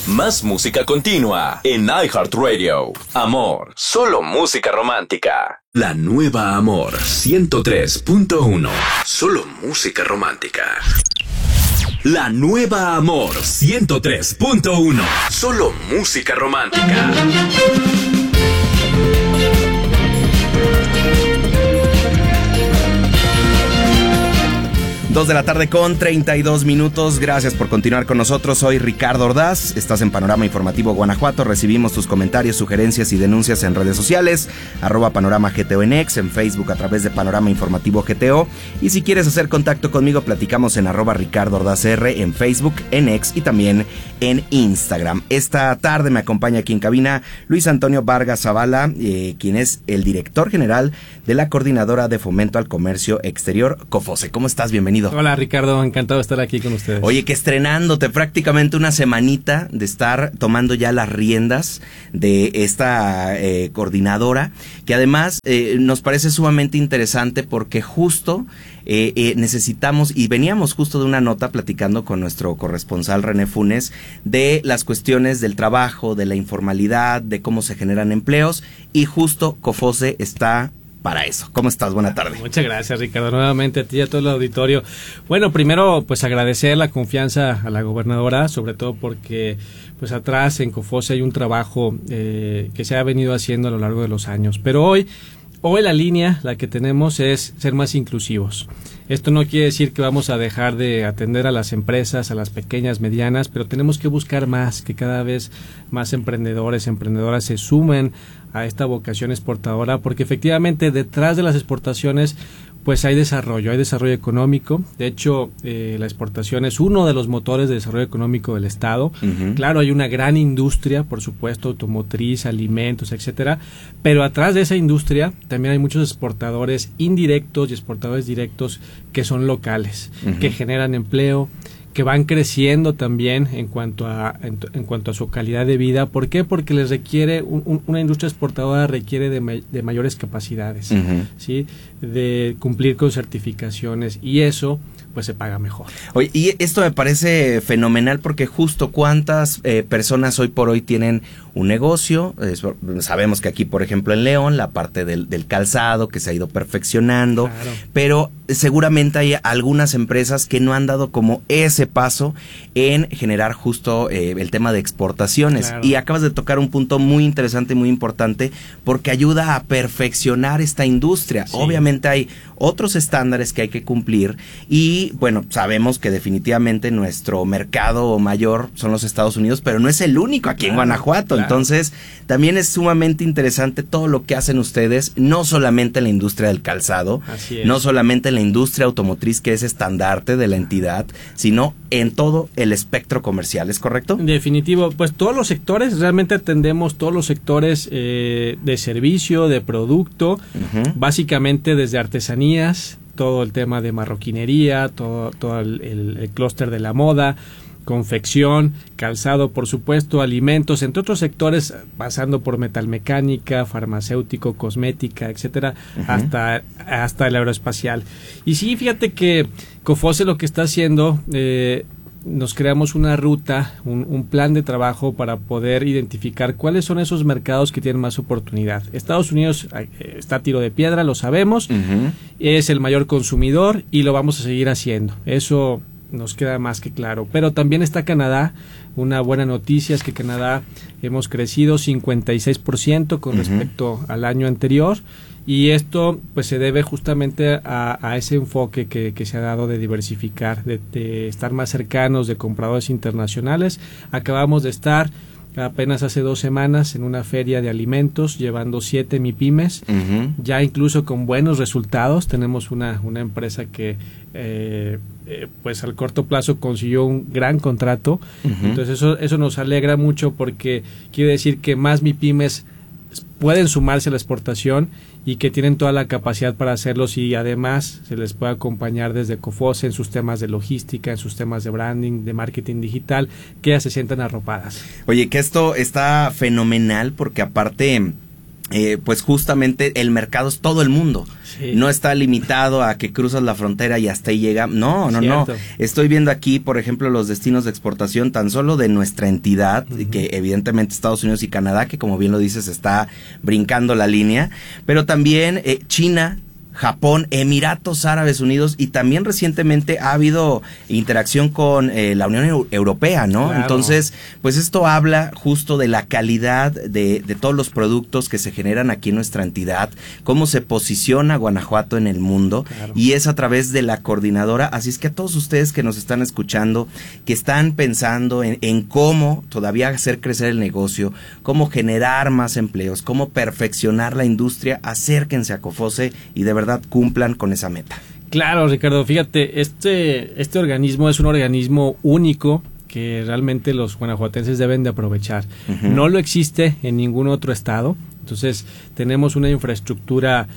Más música continua en iHeartRadio. Amor, solo música romántica. La nueva Amor 103.1. Solo música romántica. La nueva Amor 103.1. Solo música romántica. 2 de la tarde con 32 minutos. Gracias por continuar con nosotros. Soy Ricardo Ordaz. Estás en Panorama Informativo Guanajuato. Recibimos tus comentarios, sugerencias y denuncias en redes sociales. @Panorama GTO en X, en Facebook a través de Panorama Informativo GTO. Y si quieres hacer contacto conmigo, platicamos en @Ricardo Ordaz R, en Facebook, en X y también en Instagram. Esta tarde me acompaña aquí en cabina Luis Antonio Vargas Zavala, quien es el director general de la Coordinadora de Fomento al Comercio Exterior, COFOCE. ¿Cómo estás? Bienvenido. Hola Ricardo, encantado de estar aquí con ustedes. Oye, que estrenándote prácticamente una semanita de estar tomando ya las riendas de esta coordinadora, que además nos parece sumamente interesante porque justo necesitamos, y veníamos justo de una nota platicando con nuestro corresponsal René Funes, de las cuestiones del trabajo, de la informalidad, de cómo se generan empleos, y justo COFOCE está para eso. ¿Cómo estás? Buena tarde. Muchas gracias, Ricardo. Nuevamente a ti y a todo el auditorio. Bueno, primero, pues agradecer la confianza a la gobernadora, sobre todo porque pues atrás en COFOCE hay un trabajo que se ha venido haciendo a lo largo de los años. Pero hoy la línea, la que tenemos, es ser más inclusivos. Esto no quiere decir que vamos a dejar de atender a las empresas, a las pequeñas, medianas, pero tenemos que buscar más, que cada vez más emprendedores, emprendedoras se sumen a esta vocación exportadora, porque efectivamente detrás de las exportaciones pues hay desarrollo económico. De hecho, la exportación es uno de los motores de desarrollo económico del Estado. Uh-huh. Claro, hay una gran industria, por supuesto, automotriz, alimentos, etcétera, pero atrás de esa industria también hay muchos exportadores indirectos y exportadores directos que son locales, uh-huh, que generan empleo, que van creciendo también en cuanto a su calidad de vida. ¿Por qué? Porque les requiere una industria exportadora requiere de mayores capacidades, uh-huh, ¿sí? De cumplir con certificaciones, y eso pues se paga mejor. Oye, y esto me parece fenomenal porque justo cuántas personas hoy por hoy tienen un negocio. Sabemos que aquí, por ejemplo, en León, la parte del calzado que se ha ido perfeccionando, claro, pero seguramente hay algunas empresas que no han dado como ese paso en generar justo el tema de exportaciones. Claro. Y acabas de tocar un punto muy interesante y muy importante porque ayuda a perfeccionar esta industria. Sí. Obviamente hay otros estándares que hay que cumplir y bueno, sabemos que definitivamente nuestro mercado mayor son los Estados Unidos, pero no es el único aquí, claro, en Guanajuato. Claro. Entonces, también es sumamente interesante todo lo que hacen ustedes, no solamente en la industria del calzado, no solamente en la industria automotriz, que es estandarte de la entidad, sino en todo el espectro comercial, ¿es correcto? Definitivo, pues todos los sectores, realmente atendemos todos los sectores de servicio, de producto, uh-huh, básicamente desde artesanías, todo el tema de marroquinería, todo el clúster de la moda, confección, calzado, por supuesto, alimentos, entre otros sectores, pasando por metalmecánica, farmacéutico, cosmética, etcétera, uh-huh, hasta el aeroespacial. Y sí, fíjate que COFOCE lo que está haciendo, nos creamos una ruta, un plan de trabajo para poder identificar cuáles son esos mercados que tienen más oportunidad. Estados Unidos está a tiro de piedra, lo sabemos, uh-huh, es el mayor consumidor y lo vamos a seguir haciendo. Eso nos queda más que claro. Pero también está Canadá. Una buena noticia es que Canadá hemos crecido 56% con, uh-huh, respecto al año anterior. Y esto pues se debe justamente a ese enfoque que se ha dado de diversificar, de estar más cercanos de compradores internacionales. Acabamos de estar apenas hace 2 semanas en una feria de alimentos llevando 7 MIPYMES, uh-huh, ya incluso con buenos resultados. Tenemos una empresa que pues al corto plazo consiguió un gran contrato, uh-huh, entonces eso nos alegra mucho porque quiere decir que más MIPYMES pueden sumarse a la exportación y que tienen toda la capacidad para hacerlos, y además se les puede acompañar desde COFOCE en sus temas de logística, en sus temas de branding, de marketing digital, que ya se sientan arropadas. Oye, que esto está fenomenal porque aparte pues justamente el mercado es todo el mundo. Sí. No está limitado a que cruzas la frontera y hasta ahí llega. No. Estoy viendo aquí, por ejemplo, los destinos de exportación tan solo de nuestra entidad, que evidentemente Estados Unidos y Canadá, que como bien lo dices, está brincando la línea, pero también China, Japón, Emiratos Árabes Unidos, y también recientemente ha habido interacción con la Unión Europea, ¿no? Claro. Entonces, pues esto habla justo de la calidad de todos los productos que se generan aquí en nuestra entidad, cómo se posiciona Guanajuato en el mundo, claro. Y es a través de la coordinadora. Así es que a todos ustedes que nos están escuchando, que están pensando en cómo todavía hacer crecer el negocio, cómo generar más empleos, cómo perfeccionar la industria, acérquense a COFOCE y de verdad cumplan con esa meta. Claro, Ricardo, fíjate, este organismo es un organismo único que realmente los guanajuatenses deben de aprovechar. No lo existe en ningún otro estado, entonces tenemos una infraestructura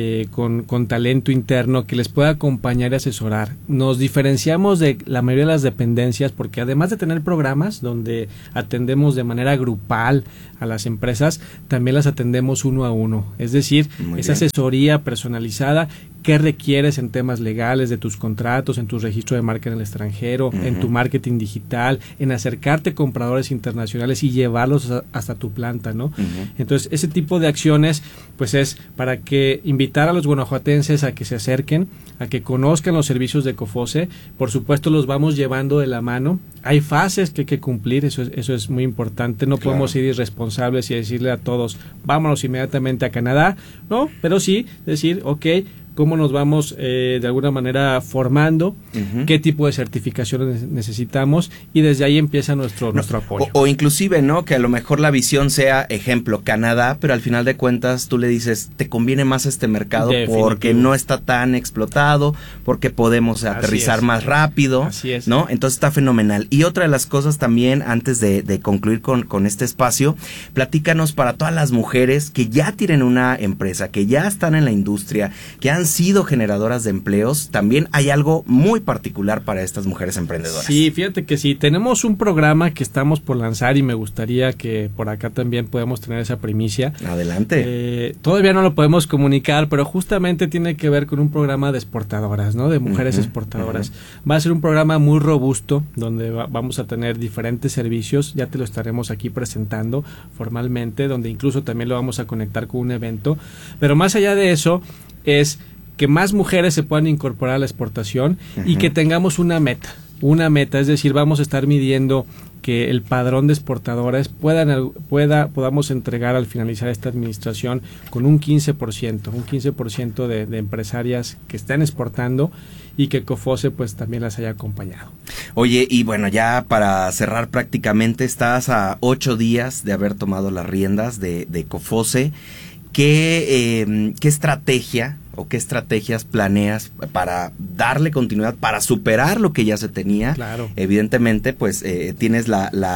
con talento interno que les pueda acompañar y asesorar. Nos diferenciamos de la mayoría de las dependencias porque además de tener programas donde atendemos de manera grupal a las empresas, también las atendemos uno a uno. Es decir, esa asesoría personalizada. ¿Qué requieres en temas legales de tus contratos, en tu registro de marca en el extranjero, en tu marketing digital, en acercarte a compradores internacionales y llevarlos hasta tu planta, ¿no? Entonces, ese tipo de acciones, pues es para que invitar a los guanajuatenses a que se acerquen, a que conozcan los servicios de COFOCE. Por supuesto, los vamos llevando de la mano. Hay fases que hay que cumplir, eso es muy importante. No podemos ser irresponsables y decirle a todos, vámonos inmediatamente a Canadá, ¿no? Pero sí decir, cómo nos vamos de alguna manera formando, qué tipo de certificaciones necesitamos, y desde ahí empieza nuestro apoyo. O inclusive, ¿no? Que a lo mejor la visión sea, ejemplo, Canadá, pero al final de cuentas tú le dices, te conviene más este mercado porque no está tan explotado, porque podemos aterrizar más rápido. Así es. ¿No? Entonces está fenomenal. Y otra de las cosas también, antes de concluir con este espacio, platícanos para todas las mujeres que ya tienen una empresa, que ya están en la industria, que han sido generadoras de empleos. También hay algo muy particular para estas mujeres emprendedoras. Sí, fíjate que sí, tenemos un programa que estamos por lanzar y me gustaría que por acá también podamos tener esa primicia. Adelante. Todavía no lo podemos comunicar, pero justamente tiene que ver con un programa de exportadoras, ¿no? De mujeres exportadoras. Va a ser un programa muy robusto donde vamos a tener diferentes servicios, ya te lo estaremos aquí presentando formalmente, donde incluso también lo vamos a conectar con un evento, pero más allá de eso es que más mujeres se puedan incorporar a la exportación y que tengamos una meta, es decir, vamos a estar midiendo que el padrón de exportadores podamos entregar al finalizar esta administración con un 15% de empresarias que estén exportando y que COFOCE pues también las haya acompañado. Oye, y bueno, ya para cerrar prácticamente, estás a 8 días de haber tomado las riendas de COFOCE. ¿Qué estrategia o qué estrategias planeas para darle continuidad, para superar lo que ya se tenía? Claro. Evidentemente, pues tienes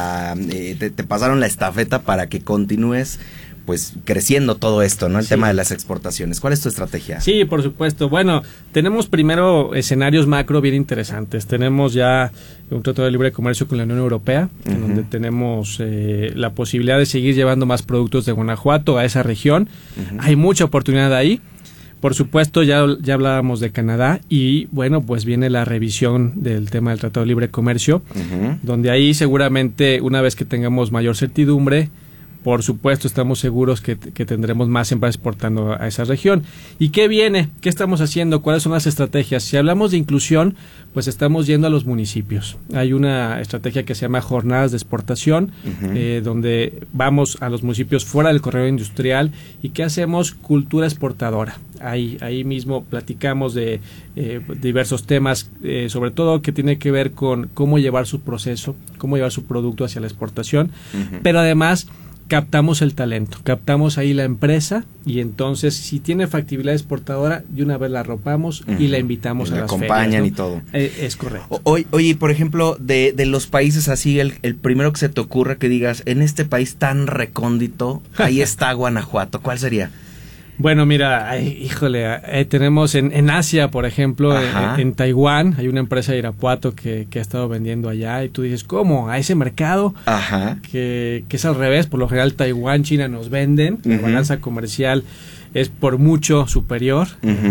te pasaron la estafeta para que continúes pues creciendo todo esto, ¿no? El tema de las exportaciones. ¿Cuál es tu estrategia? Sí, por supuesto. Bueno, tenemos primero escenarios macro bien interesantes. Tenemos ya un tratado de libre comercio con la Unión Europea, en donde tenemos la posibilidad de seguir llevando más productos de Guanajuato a esa región. Hay mucha oportunidad ahí. Por supuesto, ya hablábamos de Canadá y, bueno, pues viene la revisión del tema del Tratado de Libre Comercio, donde ahí seguramente, una vez que tengamos mayor certidumbre, por supuesto, estamos seguros que tendremos más empresas exportando a esa región. ¿Y qué viene? ¿Qué estamos haciendo? ¿Cuáles son las estrategias? Si hablamos de inclusión, pues estamos yendo a los municipios. Hay una estrategia que se llama Jornadas de Exportación, donde vamos a los municipios fuera del corredor industrial y ¿qué hacemos? Cultura exportadora. Ahí mismo platicamos de diversos temas, sobre todo que tiene que ver con cómo llevar su proceso, cómo llevar su producto hacia la exportación, pero además captamos el talento, captamos ahí la empresa y entonces si tiene factibilidad exportadora, de una vez la arropamos y la invitamos a las ferias. Acompañan, ¿no? Y todo. Es correcto. Oye, por ejemplo, de los países así, el primero que se te ocurra que digas, en este país tan recóndito, ahí está Guanajuato, ¿cuál sería? Bueno, mira, tenemos en Asia, por ejemplo, en Taiwán, hay una empresa de Irapuato que ha estado vendiendo allá y tú dices, ¿cómo? ¿A ese mercado? Que es al revés, por lo general Taiwán, China nos venden, la balanza comercial es por mucho superior,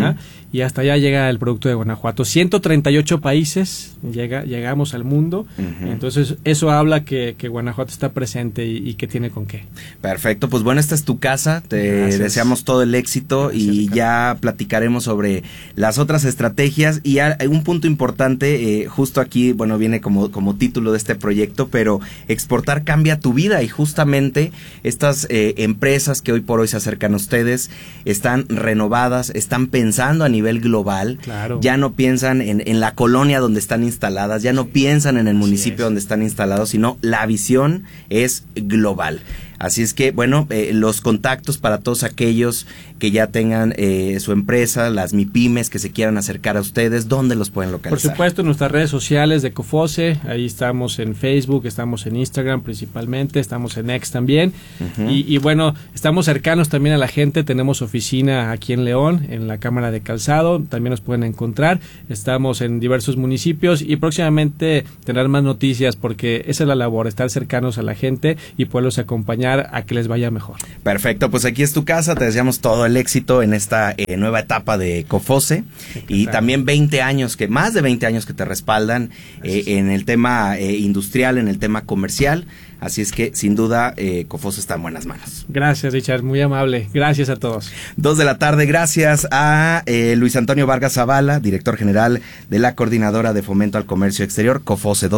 y hasta allá llega el producto de Guanajuato. 138 países llegamos al mundo, entonces eso habla que Guanajuato está presente y que tiene con qué. Perfecto, pues bueno, esta es tu casa, te deseamos todo el éxito. Gracias, y Ricardo. Ya platicaremos sobre las otras estrategias y hay un punto importante, justo aquí, bueno, viene como título de este proyecto, pero exportar cambia tu vida y justamente estas empresas que hoy por hoy se acercan a ustedes están renovadas, están pensando a nivel global, ya no piensan en la colonia donde están instaladas, ya no piensan en el municipio donde están instalados, sino la visión es global. Así es que, bueno, los contactos para todos aquellos que ya tengan su empresa, las MIPYMES que se quieran acercar a ustedes, ¿dónde los pueden localizar? Por supuesto, en nuestras redes sociales de Cofose, ahí estamos en Facebook, estamos en Instagram principalmente, estamos en X también, y bueno, estamos cercanos también a la gente, tenemos oficina aquí en León, en la Cámara de Calzado, también nos pueden encontrar, estamos en diversos municipios y próximamente tendrán más noticias porque esa es la labor, estar cercanos a la gente y poderlos acompañar a que les vaya mejor. Perfecto, pues aquí es tu casa, te deseamos todo el éxito en esta nueva etapa de Cofose y también más de 20 años que te respaldan en el tema industrial, en el tema comercial. Así es que, sin duda, Cofose está en buenas manos. Gracias, Richard. Muy amable. Gracias a todos. 2:00 p.m. Gracias a Luis Antonio Vargas Zavala, director general de la Coordinadora de Fomento al Comercio Exterior, Cofose,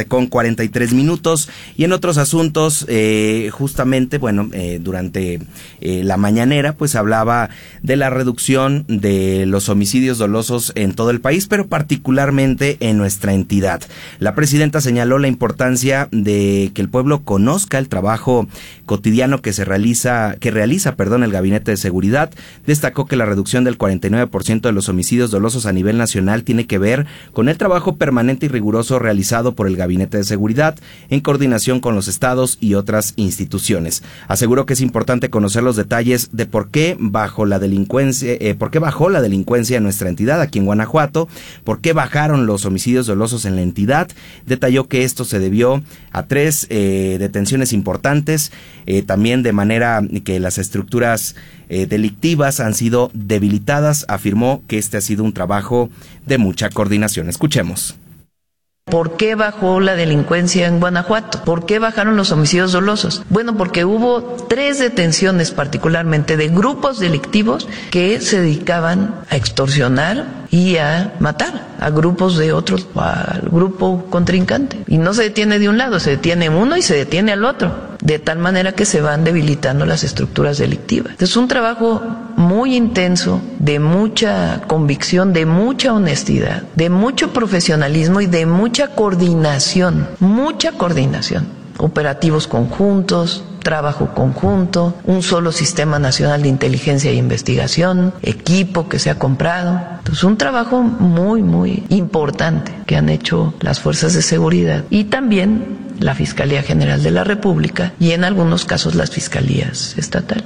2:43 p.m. Y en otros asuntos, justamente, bueno, durante la mañanera, pues hablaba de la reducción de los homicidios dolosos en todo el país, pero particularmente en nuestra entidad. La presidenta señaló la importancia de que el pueblo conozca el trabajo cotidiano que realiza el Gabinete de Seguridad. Destacó que la reducción del 49% de los homicidios dolosos a nivel nacional tiene que ver con el trabajo permanente y riguroso realizado por el Gabinete de Seguridad en coordinación con los estados y otras instituciones. Aseguró que es importante conocer los detalles de por qué bajó la delincuencia en nuestra entidad aquí en Guanajuato, por qué bajaron los homicidios dolosos en la entidad. Detalló que esto se debió a 3 detenciones importantes, también de manera que las estructuras delictivas han sido debilitadas. Afirmó que este ha sido un trabajo de mucha coordinación. Escuchemos. ¿Por qué bajó la delincuencia en Guanajuato? ¿Por qué bajaron los homicidios dolosos? Bueno, porque hubo 3 detenciones particularmente de grupos delictivos que se dedicaban a extorsionar y a matar a grupos de otros, al grupo contrincante. Y no se detiene de un lado, se detiene uno y se detiene al otro, de tal manera que se van debilitando las estructuras delictivas. Es un trabajo muy intenso, de mucha convicción, de mucha honestidad, de mucho profesionalismo y de mucha coordinación, operativos conjuntos, trabajo conjunto, un solo sistema nacional de inteligencia e investigación, equipo que se ha comprado. Entonces, un trabajo muy, muy importante que han hecho las fuerzas de seguridad y también la Fiscalía General de la República y en algunos casos las fiscalías estatales.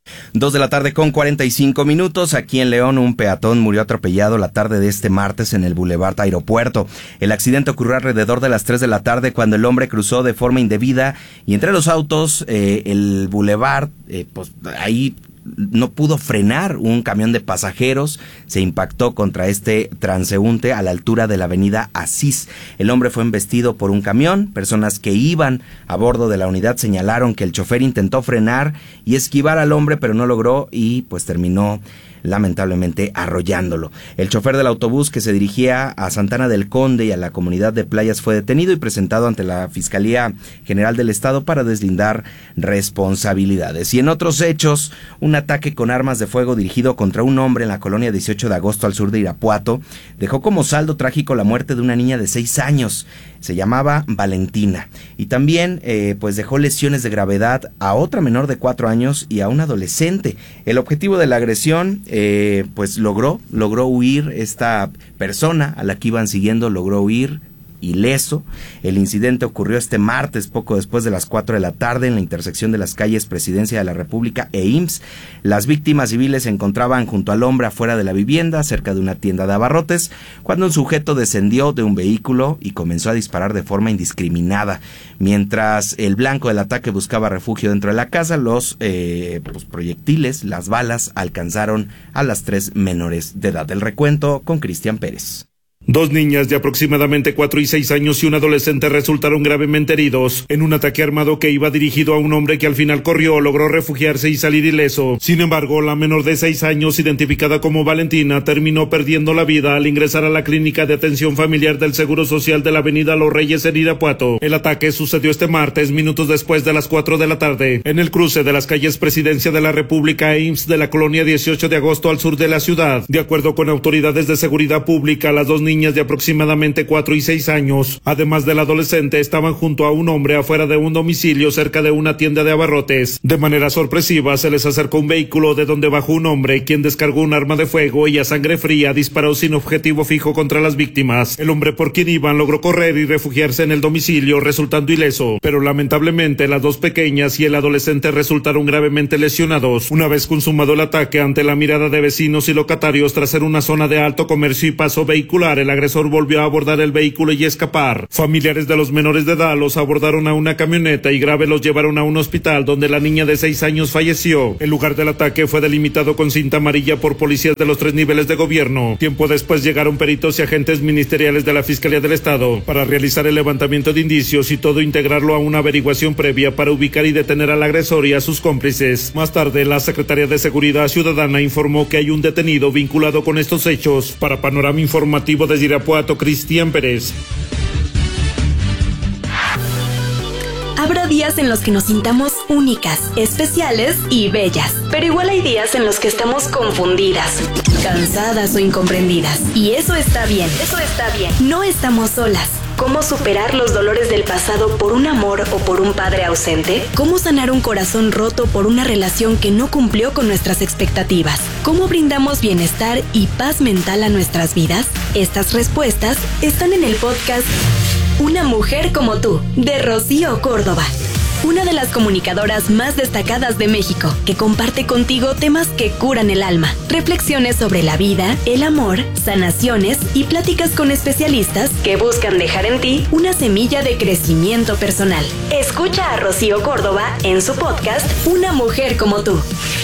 2:45 p.m. Aquí en León, un peatón murió atropellado la tarde de este martes en el Boulevard Aeropuerto. El accidente ocurrió alrededor de las 3 de la tarde cuando el hombre cruzó de forma indebida y entre los autos el Boulevard, pues ahí no pudo frenar un camión de pasajeros, se impactó contra este transeúnte a la altura de la avenida Asís. El hombre fue embestido por un camión. Personas que iban a bordo de la unidad señalaron que el chofer intentó frenar y esquivar al hombre, pero no logró y pues terminó lamentablemente arrollándolo. El chofer del autobús que se dirigía a Santana del Conde y a la comunidad de Playas fue detenido y presentado ante la Fiscalía General del Estado para deslindar responsabilidades. Y en otros hechos, un ataque con armas de fuego dirigido contra un hombre en la colonia 18 de agosto al sur de Irapuato dejó como saldo trágico la muerte de una niña de 6 años. Se llamaba Valentina y también pues dejó lesiones de gravedad a otra menor de 4 años y a un adolescente. El objetivo de la agresión pues logró huir esta persona a la que iban siguiendo, logró huir ileso. El incidente ocurrió este martes, poco después de las 4 de la tarde, en la intersección de las calles Presidencia de la República e IMSS. Las víctimas civiles se encontraban junto al hombre afuera de la vivienda, cerca de una tienda de abarrotes, cuando un sujeto descendió de un vehículo y comenzó a disparar de forma indiscriminada. Mientras el blanco del ataque buscaba refugio dentro de la casa, los proyectiles, las balas, alcanzaron a las 3 menores de edad. El recuento con Cristian Pérez. 2 niñas de aproximadamente 4 y 6 años y un adolescente resultaron gravemente heridos en un ataque armado que iba dirigido a un hombre que al final corrió, logró refugiarse y salir ileso. Sin embargo, la menor de 6 años, identificada como Valentina, terminó perdiendo la vida al ingresar a la clínica de atención familiar del Seguro Social de la avenida Los Reyes en Irapuato. El ataque sucedió este martes, minutos después de las 4 de la tarde, en el cruce de las calles Presidencia de la República e IMSS de la colonia 18 de agosto al sur de la ciudad. De acuerdo con autoridades de seguridad pública, las 2 niñas de aproximadamente 4 y 6 años, además del adolescente, estaban junto a un hombre afuera de un domicilio cerca de una tienda de abarrotes. De manera sorpresiva se les acercó un vehículo de donde bajó un hombre, quien descargó un arma de fuego y a sangre fría disparó sin objetivo fijo contra las víctimas. El hombre por quien iban logró correr y refugiarse en el domicilio, resultando ileso, pero lamentablemente las 2 pequeñas y el adolescente resultaron gravemente lesionados. Una vez consumado el ataque, ante la mirada de vecinos y locatarios, tras ser una zona de alto comercio y paso vehicular, el agresor volvió a abordar el vehículo y escapar. Familiares de los menores de edad los abordaron a una camioneta y grave los llevaron a un hospital donde la niña de 6 años falleció. El lugar del ataque fue delimitado con cinta amarilla por policías de los 3 niveles de gobierno. Tiempo después llegaron peritos y agentes ministeriales de la Fiscalía del Estado para realizar el levantamiento de indicios y todo integrarlo a una averiguación previa para ubicar y detener al agresor y a sus cómplices. Más tarde, la Secretaría de Seguridad Ciudadana informó que hay un detenido vinculado con estos hechos. Para Panorama Informativo desde Irapuato, Cristian Pérez. Habrá días en los que nos sintamos únicas, especiales y bellas. Pero igual hay días en los que estamos confundidas, cansadas o incomprendidas. Y eso está bien. No estamos solas. ¿Cómo superar los dolores del pasado por un amor o por un padre ausente? ¿Cómo sanar un corazón roto por una relación que no cumplió con nuestras expectativas? ¿Cómo brindamos bienestar y paz mental a nuestras vidas? Estas respuestas están en el podcast Una mujer como tú, de Rocío Córdoba. Una de las comunicadoras más destacadas de México, que comparte contigo temas que curan el alma, reflexiones sobre la vida, el amor, sanaciones y pláticas con especialistas que buscan dejar en ti una semilla de crecimiento personal. Escucha a Rocío Córdoba en su podcast Una mujer como tú.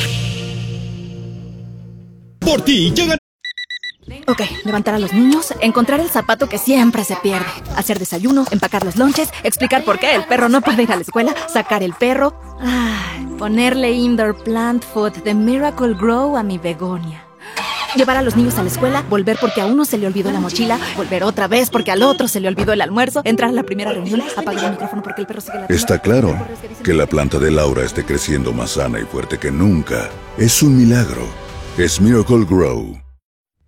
Por ti llegan. Ok, levantar a los niños, encontrar el zapato que siempre se pierde, hacer desayuno, empacar los lonches, explicar por qué el perro no puede ir a la escuela, sacar el perro, ponerle indoor plant food de Miracle Grow a mi begonia. Llevar a los niños a la escuela, volver porque a uno se le olvidó la mochila, volver otra vez porque al otro se le olvidó el almuerzo, entrar a la primera reunión, apagar el micrófono porque el perro sigue la... Está claro que la planta de Laura esté creciendo más sana y fuerte que nunca. Es un milagro. Es Miracle Grow.